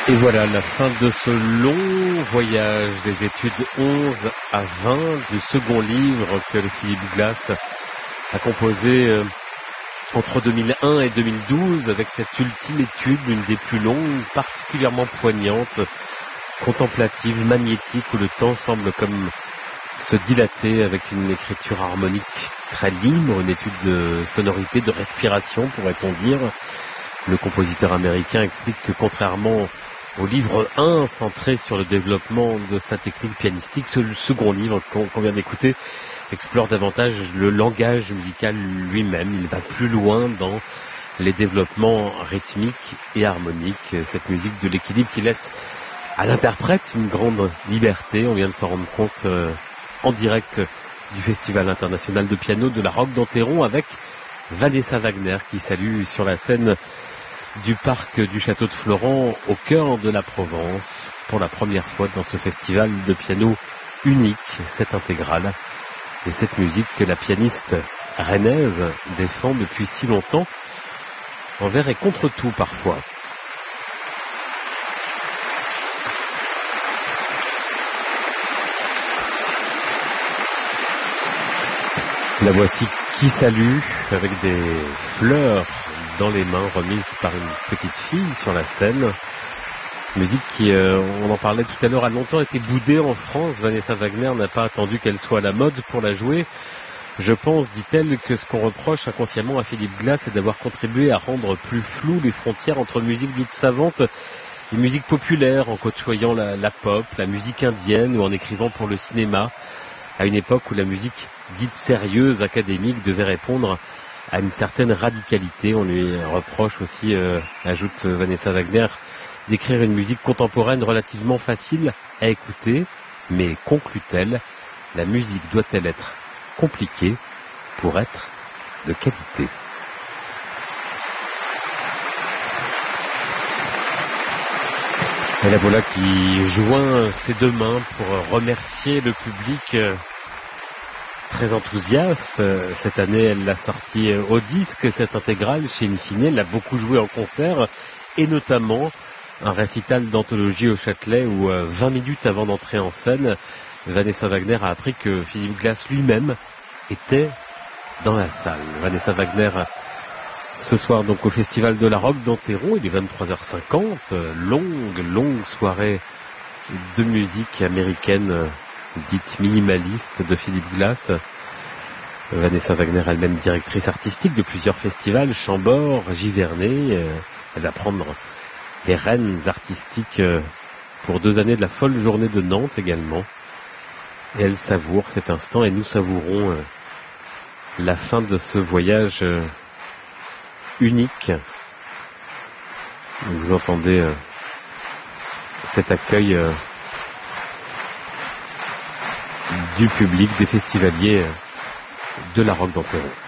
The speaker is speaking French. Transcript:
Et voilà la fin de ce long voyage des études 11 à 20 du second livre que le Philippe Glass a composé entre 2001 et 2012 avec cette ultime étude, l'une des plus longues, particulièrement poignante, contemplative, magnétique, où le temps semble comme se dilater avec une écriture harmonique très libre, une étude de sonorité, de respiration, pourrait-on dire. Le compositeur américain explique que contrairement au livre 1, centré sur le développement de sa technique pianistique, ce second livre qu'on vient d'écouter explore davantage le langage musical lui-même. Il va plus loin dans les développements rythmiques et harmoniques. Cette musique de l'équilibre qui laisse à l'interprète une grande liberté. On vient de s'en rendre compte en direct du Festival international de piano de la Roque d'Enterron avec Vanessa Wagner qui salue sur la scène du parc du château de Florent au cœur de la Provence pour la première fois dans ce festival de piano unique, cette intégrale et cette musique que la pianiste rennaise défend depuis si longtemps envers et contre tout parfois. La voici qui salue avec des fleurs dans les mains remises par une petite fille sur la scène. Musique qui, on en parlait tout à l'heure, a longtemps été boudée en France. Vanessa Wagner n'a pas attendu qu'elle soit à la mode pour la jouer. Je pense, dit-elle, que ce qu'on reproche inconsciemment à Philippe Glass, c'est d'avoir contribué à rendre plus floues les frontières entre musique dite savante et musique populaire, en côtoyant la pop, la musique indienne ou en écrivant pour le cinéma, à une époque où la musique dite sérieuse, académique, devait répondre à une certaine radicalité. On lui reproche aussi, ajoute Vanessa Wagner, d'écrire une musique contemporaine relativement facile à écouter, mais conclut-elle, la musique doit-elle être compliquée pour être de qualité? Et la voilà qui joint ses deux mains pour remercier le public très enthousiaste. Cette année, elle l'a sortie au disque, cette intégrale, chez Infine. Elle l'a beaucoup joué en concert, et notamment un récital d'anthologie au Châtelet où 20 minutes avant d'entrer en scène, Vanessa Wagner a appris que Philippe Glass lui-même était dans la salle. Vanessa Wagner, ce soir donc au Festival de la Roque d'Enterron, il est 23h50, longue soirée de musique américaine dite minimaliste de Philippe Glass. Vanessa Wagner, elle-même directrice artistique de plusieurs festivals, Chambord, Giverny, elle va prendre les rênes artistiques pour 2 années de la folle journée de Nantes également. Et elle savoure cet instant et nous savourons la fin de ce voyage unique. Vous entendez cet accueil du public, des festivaliers de la Roque d'Enterron.